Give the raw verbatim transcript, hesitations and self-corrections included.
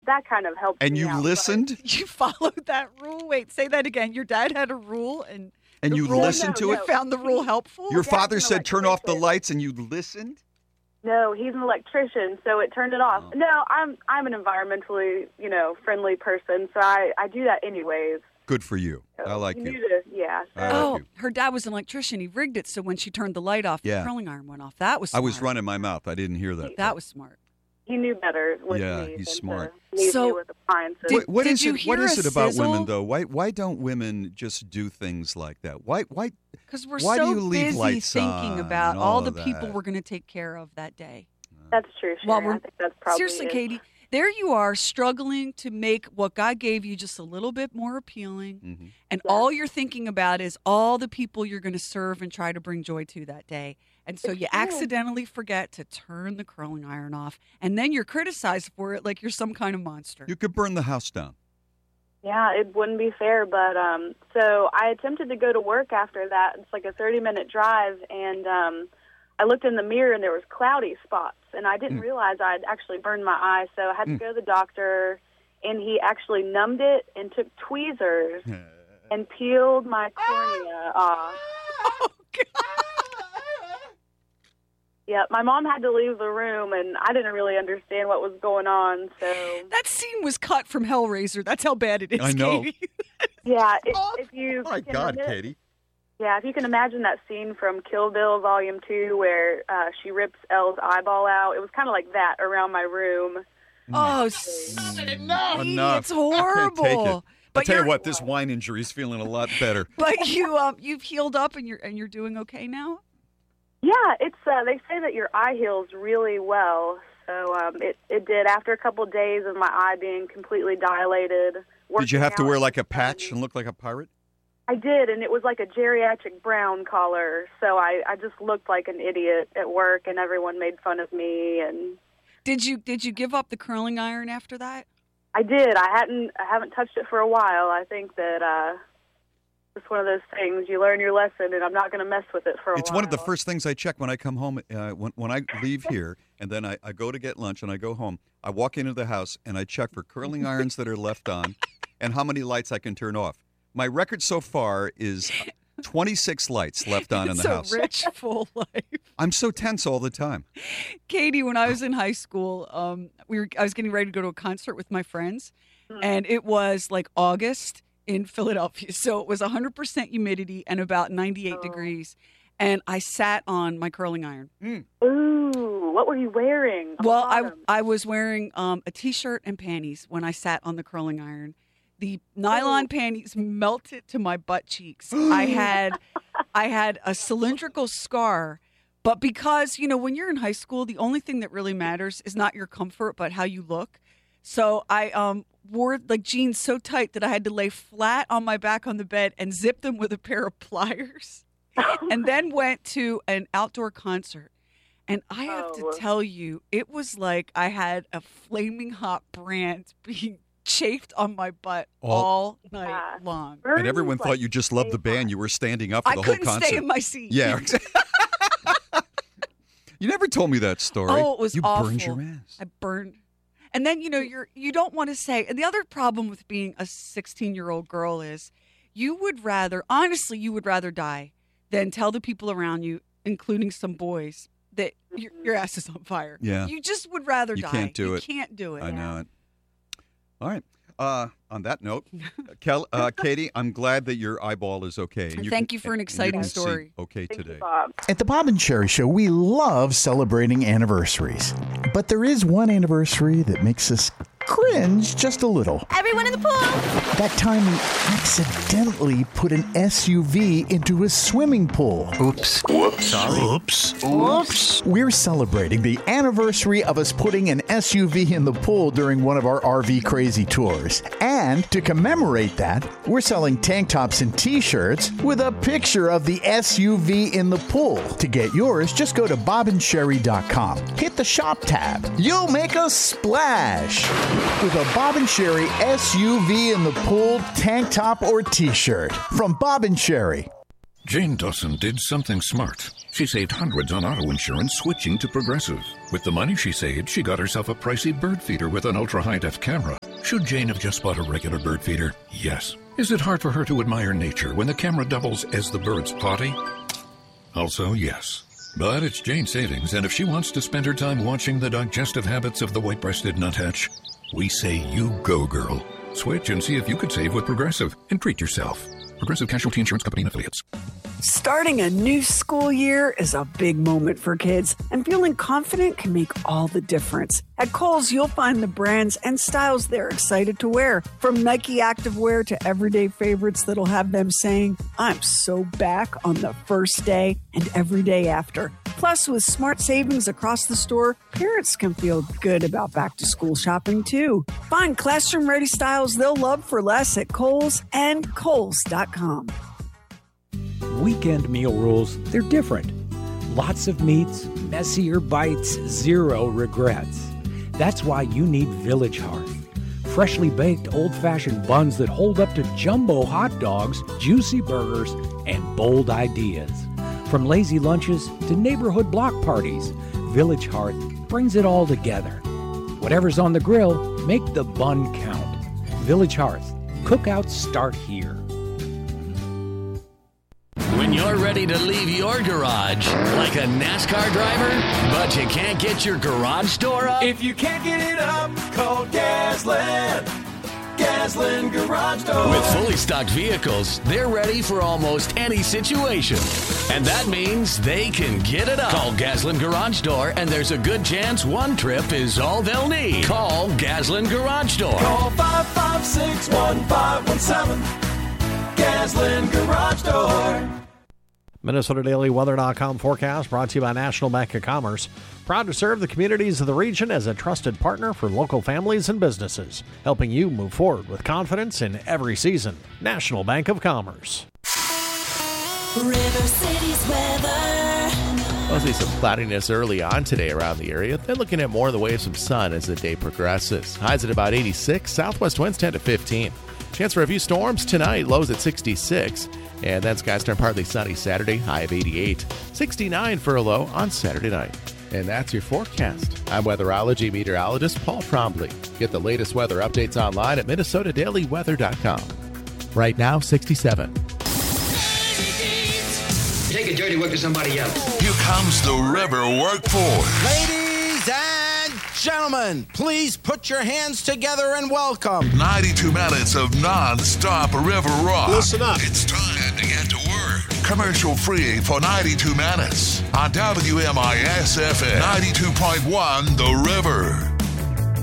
that kind of helped And me you out, listened? You followed that rule? Wait, say that again. Your dad had a rule, and And the you rule- listened No, to no. it? found the rule helpful? Your Dad's father an said turn off the electrician. lights, and you listened? No, he's an electrician, so it turned it off. Oh. No, I'm I'm an environmentally, you know, friendly person, so I, I do that anyways. Good for you. So I like he you. knew to- yeah. So. I like Oh, you. her dad was an electrician. He rigged it so when she turned the light off, Yeah. the curling iron went off. That was I smart. was running my mouth. I didn't hear that. That was smart. He knew better with Yeah, me he's than smart. to leave So, me with appliances. did- What, what did is you it? What hear is a it about sizzle? women though? Why why don't women just do things like that? Why why Because we're Why so do you leave busy lights thinking on about and all all the of people that? we're going to take care of that day. That's true, Sherry. Well, we're- I think that's probably Seriously, it. Katie, there you are struggling to make what God gave you just a little bit more appealing. Mhm. And Yeah. all you're thinking about is all the people you're going to serve and try to bring joy to that day. And so It's you true. accidentally forget to turn the curling iron off. And then you're criticized for it like you're some kind of monster. you could burn the house down? Yeah, it wouldn't be fair, but um, so I attempted to go to work after that. It's like a thirty-minute drive, and um, I looked in the mirror, and there was cloudy spots, and I didn't Mm. realize I'd actually burned my eye, so I had Mm. to go to the doctor, and he actually numbed it and took tweezers and peeled my cornea off. Oh, God. Yeah, my mom had to leave the room, and I didn't really understand what was going on, so... That scene was cut from Hellraiser. That's how bad it is, I know. Katie. Yeah, if, if you Oh my can God, admit- Katie. Yeah, if you can imagine that scene from Kill Bill Volume two where uh, she rips Elle's eyeball out, it was kind of like that around my room. Oh, Katie, Enough. it's I can't horrible. take it. I'll But tell you you're- what, this wine injury's feeling a lot better. But you, um, you've healed up and you're and you're doing okay now. Yeah, it's uh, they say that your eye heals really well. So um, it, it did after a couple of days of my eye being completely dilated. Did you working have to out wear and like a stuff. patch and look like a pirate? I did, and it was like a geriatric brown color. So I, I just looked like an idiot at work, and everyone made fun of me. And Did you did you give up the curling iron after that? I did. I hadn't I haven't touched it for a while. I think that uh, it's one of those things you learn your lesson, and I'm not going to mess with it for a It's while. one of the first things I check when I come home. Uh, when, when I leave here, and then I, I go to get lunch, and I go home. I walk into the house, and I check for curling irons that are left on and how many lights I can turn off. My record so far is twenty-six lights left on in It's the a house. rich, full life. I'm so tense all the time. Katie, when I was in high school, um, we were I was getting ready to go to a concert with my friends, and it was like August in Philadelphia, so it was one hundred percent humidity and about ninety-eight Oh. degrees, and I sat on my curling iron. Ooh, what were you wearing? on Well, the I bottom? I was wearing um, a t-shirt and panties when I sat on the curling iron. The nylon panties melted to my butt cheeks. I had I had a cylindrical scar, but because, you know, when you're in high school, the only thing that really matters is not your comfort, but how you look. So I um, wore like jeans so tight that I had to lay flat on my back on the bed and zip them with a pair of pliers. And then went to an outdoor concert. And I have Oh. to tell you, it was like I had a flaming hot brand being chafed on my butt All- all night Yeah. long. And everyone Burns, thought like, you just loved the stay band. hot. You were standing up for I the whole couldn't concert. stay in my seat. Yeah. You never told me that story. Oh, it was you awful. burned your ass. I burned. And then, you know, you're you don't want to say. And the other problem with being a sixteen-year-old girl is you would rather, honestly, you would rather die than tell the people around you, including some boys, that your, your ass is on fire. Yeah. You just would rather You die. can't do you it. You can't do it. I know it. All right. Uh, on that note, Kel, uh, Katie, I'm glad that your eyeball is okay. And Thank can- you for an and exciting can see story. Okay Thank today. you, Bob. At the Bob and Sherry Show, we love celebrating anniversaries. But there is one anniversary that makes us cringe just a little. Everyone in the pool! That time we accidentally put an S U V into a swimming pool. Oops. Whoops. Sorry. Oops. Oops. We're celebrating the anniversary of us putting an S U V in the pool during one of our R V Crazy tours. And to commemorate that, we're selling tank tops and t-shirts with a picture of the S U V in the pool. To get yours, just go to bob and sherry dot com. Hit the shop tab. You'll make a splash with a Bob and Sherry S U V in the pool tank top or t-shirt from Bob and Sherry. Jane Dawson did something smart. She saved hundreds on auto insurance switching to Progressive. With the money she saved, she got herself a pricey bird feeder with an ultra-high-def camera. Should Jane have just bought a regular bird feeder? Yes. Is it hard for her to admire nature when the camera doubles as the bird's potty? Also, yes. But it's Jane savings, and if she wants to spend her time watching the digestive habits of the white-breasted nuthatch, we say you go, girl. Switch and see if you could save with Progressive and treat yourself. Progressive Casualty Insurance Company and Affiliates. Starting a new school year is a big moment for kids, and feeling confident can make all the difference. At Kohl's, you'll find the brands and styles they're excited to wear, from Nike activewear to everyday favorites that'll have them saying, "I'm so back" on the first day and every day after. Plus, with smart savings across the store, parents can feel good about back-to-school shopping, too. Find classroom-ready styles they'll love for less at Kohl's and Kohl's dot com. Weekend meal rules, they're different. Lots of meats, messier bites, zero regrets. That's why you need Village Hearth. Freshly baked old-fashioned buns that hold up to jumbo hot dogs, juicy burgers, and bold ideas. From lazy lunches to neighborhood block parties, Village Hearth brings it all together. Whatever's on the grill, make the bun count. Village Hearth. Cookouts start here. When you're ready to leave your garage like a NASCAR driver, but you can't get your garage door up? If you can't get it up, call Gasland. Gasland Garage Door. With fully stocked vehicles, they're ready for almost any situation. And that means they can get it up. Call Gasland Garage Door, and there's a good chance one trip is all they'll need. Call Gasland Garage Door. Call five five six, one five one seven. Gasland Garage Door. Minnesota Daily Weather dot com forecast brought to you by National Bank of Commerce. Proud to serve the communities of the region as a trusted partner for local families and businesses, helping you move forward with confidence in every season. National Bank of Commerce. River City's weather. We'll see some cloudiness early on today around the area. Then looking at more of the way of some sun as the day progresses. Highs at about eighty-six, southwest winds ten to fifteen. Chance for a few storms tonight, lows at sixty-six. And then skies turn partly sunny Saturday, high of eighty-eight. sixty-nine for a low on Saturday night. And that's your forecast. I'm weatherology meteorologist Paul Trombley. Get the latest weather updates online at Minnesota Daily Weather dot com. Right now, sixty-seven. Take a dirty work to somebody else. Here comes the river workforce. Ladies and gentlemen, please put your hands together and welcome ninety-two minutes of non-stop river rock. Listen up. It's time to get to work. Commercial free for ninety-two minutes on W M I S F M ninety-two point one The River.